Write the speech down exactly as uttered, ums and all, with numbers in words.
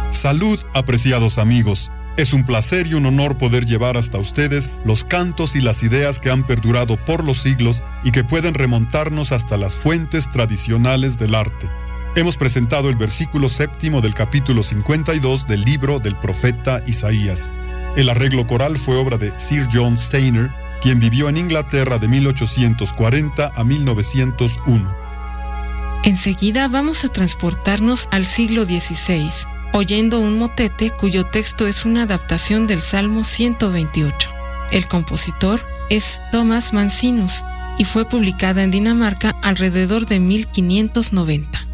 Salud, apreciados amigos. Es un placer y un honor poder llevar hasta ustedes los cantos y las ideas que han perdurado por los siglos y que pueden remontarnos hasta las fuentes tradicionales del arte. Hemos presentado el versículo séptimo del capítulo cincuenta y dos del libro del profeta Isaías. El arreglo coral fue obra de Sir John Steiner, quien vivió en Inglaterra de mil ochocientos cuarenta a mil novecientos uno. Enseguida vamos a transportarnos al siglo dieciséis, oyendo un motete cuyo texto es una adaptación del Salmo ciento veintiocho. El compositor es Thomas Mancinus y fue publicada en Dinamarca alrededor de mil quinientos noventa.